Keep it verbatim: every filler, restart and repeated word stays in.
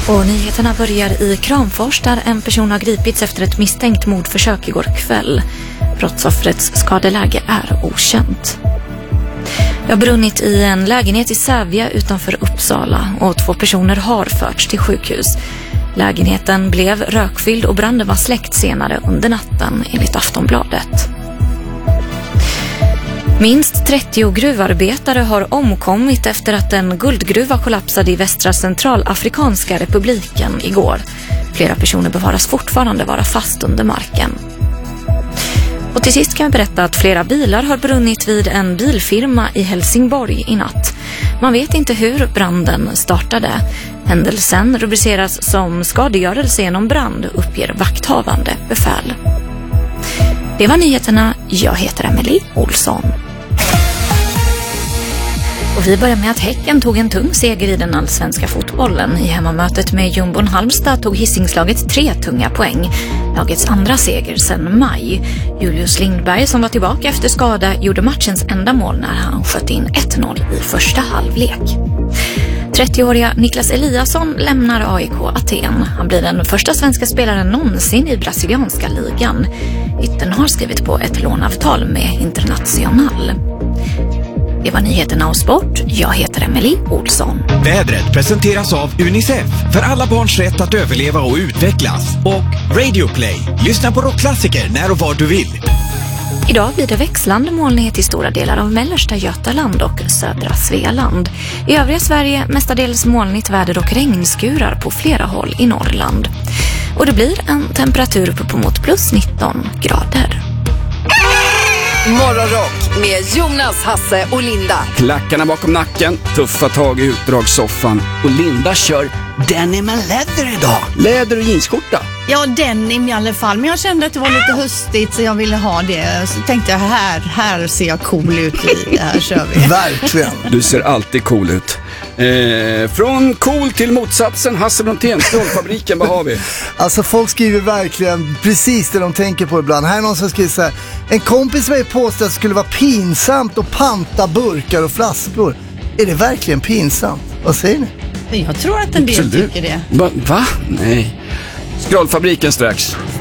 Och nyheterna börjar i Kramfors där en person har gripits efter ett misstänkt mordförsök igår kväll. Brottsoffrets skadeläge är okänt. Det har brunnit i en lägenhet i Sävja utanför Uppsala och två personer har förts till sjukhus. Lägenheten blev rökfylld och branden var släckt senare under natten enligt Aftonbladet. Minst trettio gruvarbetare har omkommit efter att en guldgruva kollapsade i västra Centralafrikanska republiken igår. Flera personer bevaras fortfarande vara fast under marken. Och till sist kan jag berätta att flera bilar har brunnit vid en bilfirma i Helsingborg i natt. Man vet inte hur branden startade. Händelsen rubriceras som skadegörelse genom brand, uppger vakthavande befäl. Det var nyheterna. Jag heter Emily Olsson. Och vi börjar med att Häcken tog en tung seger i den allsvenska fotbollen. I hemmamötet med Jumbon Halmstad tog Hisingslaget tre tunga poäng. Lagets andra seger sedan maj. Julius Lindberg, som var tillbaka efter skada, gjorde matchens enda mål när han sköt in ett noll i första halvlek. trettioåriga Niklas Eliasson lämnar A I K Aten. Han blir den första svenska spelaren någonsin i brasilianska ligan. Yttern har skrivit på ett lånavtal med International. Det var nyheterna och sport. Jag heter Emily Olsson. Vädret presenteras av Unicef för alla barns rätt att överleva och utvecklas. Och Radio Play. Lyssna på rockklassiker när och var du vill. Idag blir det växlande molnighet i stora delar av mellersta Götaland och södra Svealand. I övriga Sverige mestadels molnigt väder och regnskurar på flera håll i Norrland. Och det blir en temperatur på mot plus nitton grader. Morgonrock med Jonas, Hasse och Linda. Klackarna bakom nacken, tuffa tag i utdragssoffan. Och Linda kör denim and leather idag. Läder och jeansskjorta. Ja, denim i alla fall. Men jag kände att det var lite höstigt så jag ville ha det. Så tänkte jag, här, här ser jag cool ut i det här kör vi. Verkligen. Du ser alltid cool ut. Eh, från cool till motsatsen, Hasse Brontén, Skrollfabriken, vad har vi? Alltså folk skriver verkligen precis det de tänker på ibland. Här är någon som skriver så här: en kompis mig påstår att det skulle vara pinsamt att panta burkar och flaskor. Är det verkligen pinsamt? Vad säger ni? Jag tror att en del Absolut. tycker det. Va? Va? Nej. Skrollfabriken strax.